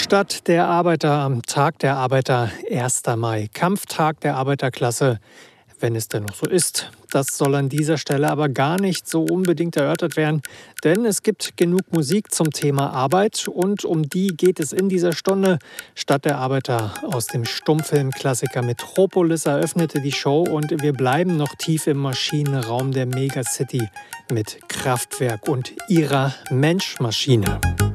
Stadt der Arbeiter am Tag der Arbeiter, 1. Mai, Kampftag der Arbeiterklasse, wenn es denn noch so ist. Das soll an dieser Stelle aber gar nicht so unbedingt erörtert werden, denn es gibt genug Musik zum Thema Arbeit und um die geht es in dieser Stunde. Stadt der Arbeiter aus dem Stummfilmklassiker Metropolis eröffnete die Show und wir bleiben noch tief im Maschinenraum der Megacity mit Kraftwerk und ihrer Mensch-Maschine.